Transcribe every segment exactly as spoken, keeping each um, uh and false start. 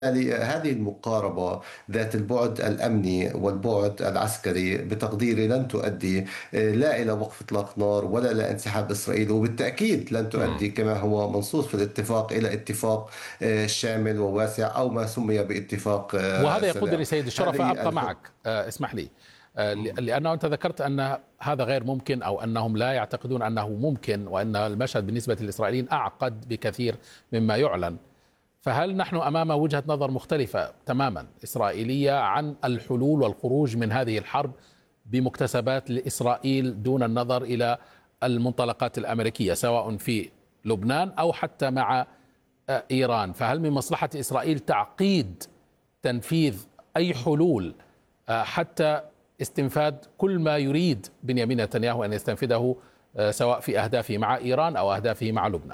هذه المقاربة ذات البعد الأمني والبعد العسكري بتقديري لن تؤدي آه، لا إلى وقف إطلاق نار ولا إلى انسحاب إسرائيل، وبالتأكيد لن مم. تؤدي كما هو منصوص في الاتفاق إلى اتفاق آه، شامل وواسع أو ما سمي باتفاق آه، وهذا يقودني سلام. سيد الشرفاء هذه أبقى الخطة. معك. آه، اسمح لي. آه، لأنه أنت ذكرت أن هذا غير ممكن، أو أنهم لا يعتقدون أنه ممكن، وأن المشهد بالنسبة للإسرائيليين أعقد بكثير مما يعلن. فهل نحن أمام وجهة نظر مختلفة تماما إسرائيلية عن الحلول والخروج من هذه الحرب بمكتسبات لإسرائيل دون النظر إلى المنطلقات الأمريكية سواء في لبنان أو حتى مع آه، إيران؟ فهل من مصلحة إسرائيل تعقيد تنفيذ أي حلول آه، حتى استنفاد كل ما يريد بنيامين نتنياهو أن يستنفذه، آه، سواء في أهدافه مع إيران أو أهدافه مع لبنان؟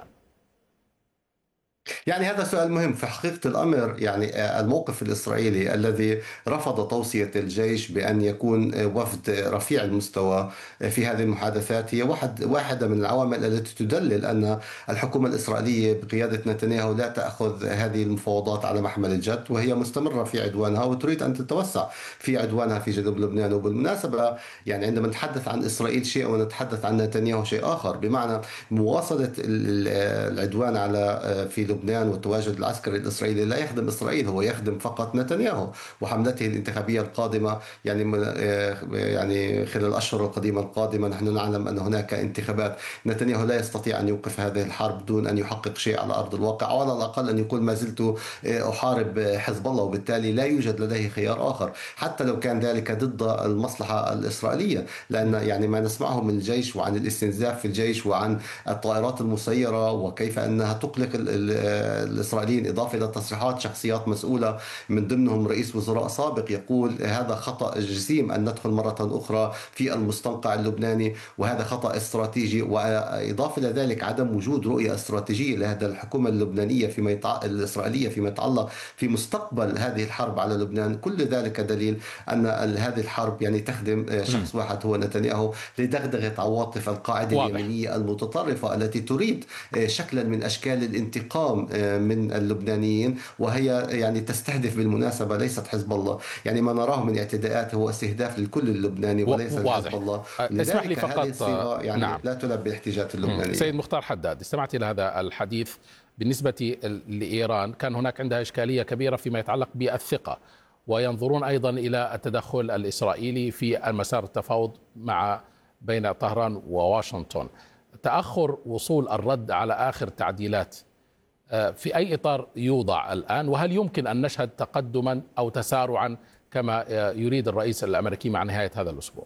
يعني هذا سؤال مهم في حقيقة الأمر. يعني آه، الموقف الإسرائيلي الذي رفض توصية الجيش بأن يكون آه، وفد رفيع المستوى آه، في هذه المحادثات هي واحد واحدة من العوامل التي تدلل أن الحكومة الإسرائيلية بقيادة نتنياهو لا تأخذ هذه المفاوضات على محمل الجد، وهي مستمرة في عدوانها وتريد أن تتوسع في عدوانها في جنوب لبنان. وبالمناسبة يعني عندما نتحدث عن إسرائيل شيء ونتحدث عن نتنياهو شيء آخر، بمعنى مواصلة ال- العدوان على آه، في لبنان والتواجد العسكري الإسرائيلي لا يخدم إسرائيل، هو يخدم فقط نتنياهو وحملته الانتخابية القادمة. يعني من- آه، يعني خلال الأشهر القديمة القادمة نحن نعلم أن هناك انتخابات. نتنياهو لا يستطيع أن يوقف هذه الحرب دون أن يحقق شيء على أرض الواقع، أو على الأقل أن يقول ما زلت آه، أحارب حزب الله، وبالتالي لا يوجد لديه خيار آخر حتى لو كان ذلك ضد المصلحة الإسرائيلية. لأن يعني ما نسمعه من الجيش وعن الاستنزاف في الجيش وعن الطائرات المسيرة وكيف أنها تقلق ال- ال- الإسرائيليين، إضافة إلى تصريحات شخصيات مسؤولة من ضمنهم رئيس وزراء سابق يقول هذا خطأ جسيم أن ندخل مرة أخرى في المستنقع اللبناني، وهذا خطأ استراتيجي. وإضافة إلى ذلك عدم وجود رؤية استراتيجية لهذا الحكومة اللبنانية فيما يتع... الإسرائيلية فيما يتعلق في مستقبل هذه الحرب على لبنان. كل ذلك دليل أن ال- هذه الحرب يعني تخدم آه، مم. شخص واحد هو نتنياهو لدغدغة عواطف القاعدة واضح. اليمينية المتطرفة التي تريد آه، شكلا من أشكال الانتقام آه، من اللبنانيين، وهي يعني تستهدف بالمناسبة ليست حزب الله. يعني ما نراه من اعتداءات هو استهداف للكل اللبناني و- وليس لحزب واضح. الله. آه، اسمح لي لذلك هذه فقط. آه، الصيغة يعني نعم. لا تلبي الاحتياجات مم. سيد اللبنانية. مختار حداد، استمعت إلى هذا الحديث. بالنسبة لإيران كان هناك عندها إشكالية كبيرة فيما يتعلق بالثقة، وينظرون أيضا إلى التدخل الإسرائيلي في مسار التفاوض مع بين طهران وواشنطن. تأخر وصول الرد على آخر تعديلات آه، في أي إطار يوضع الآن؟ وهل يمكن أن نشهد تقدما أو تسارعا كما آه، يريد الرئيس الأمريكي مع نهاية هذا الأسبوع؟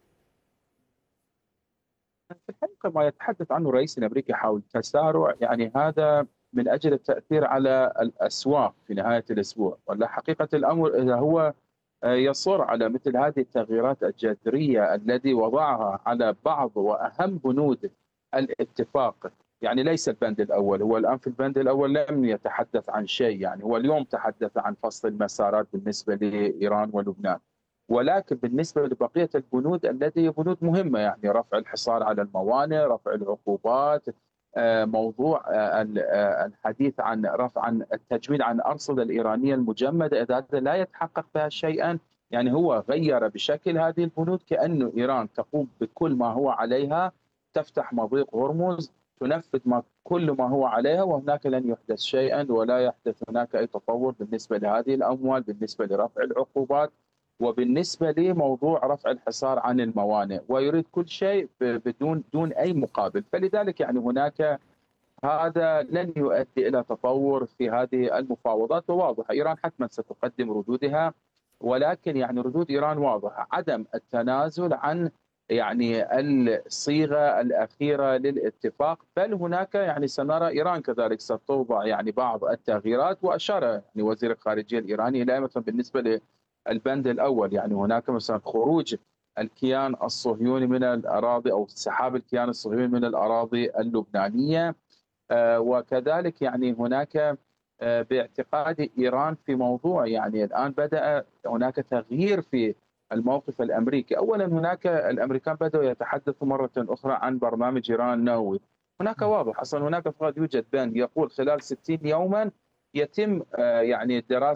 في الحقيقة ما يتحدث عنه الرئيس الأمريكي حول تسارع، يعني هذا من أجل التأثير على الأسواق في نهاية الأسبوع. ولا حقيقة الأمر إذا هو آه، يصر على مثل هذه التغييرات الجذرية الذي وضعها على بعض وأهم بنود الاتفاق. يعني ليس البند الأول، هو الآن في البند الأول لم يتحدث عن شيء، يعني هو اليوم تحدث عن فصل المسارات بالنسبة لإيران ولبنان، ولكن بالنسبة لبقية البنود التي هي بنود مهمة، يعني رفع الحصار على الموانئ، رفع العقوبات، آه، موضوع آه، ال- آه، الحديث عن رفع عن التجويد عن الأرصدة الإيرانية المجمدة، إذا هذا لا يتحقق بها شيئا، يعني هو غير بشكل هذه البنود كأنه إيران تقوم بكل ما هو عليها، تفتح مضيق هرمز، تنفذ ما كل ما هو عليها، وهناك لن يحدث شيئا ولا يحدث هناك أي تطور بالنسبة لهذه الأموال، بالنسبة لرفع العقوبات، وبالنسبة لموضوع رفع الحصار عن الموانئ، ويريد كل شيء بدون دون أي مقابل. فلذلك يعني هناك هذا لن يؤدي إلى تطور في هذه المفاوضات. وواضح إيران حتما ستقدم ردودها، ولكن يعني ردود إيران واضحة: عدم التنازل عن يعني الصيغة الأخيرة للاتفاق، بل هناك يعني سنرى إيران كذلك ستوضع يعني بعض التغييرات. وأشار يعني وزير الخارجية الإيراني إلى مثلا بالنسبة للبند الأول، يعني هناك مثلا خروج الكيان الصهيوني من الأراضي أو سحاب الكيان الصهيوني من الأراضي اللبنانية. آه، وكذلك يعني هناك آه، باعتقاد إيران في موضوع، يعني الآن بدأ هناك تغيير في الموقف الأمريكي. أولا هناك الأمريكان بدأوا يتحدثوا مرة أخرى عن برنامج إيران النووي. هناك واضح أصلا هناك فقط يوجد بند يقول خلال ستين يوما يتم آه، يعني دراسة